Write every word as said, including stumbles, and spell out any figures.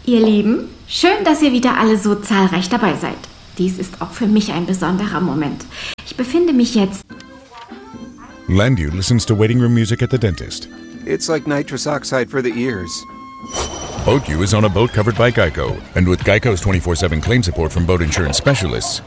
Ihr Lieben, schön, dass ihr wieder alle so zahlreich dabei seid. Dies ist auch für mich ein besonderer Moment. Ich befinde mich jetzt... Landu listens to waiting room music at the dentist. It's like nitrous oxide for the ears. Boat U is on a boat covered by Geico. And with Geico's twenty-four seven claim support from boat insurance specialists,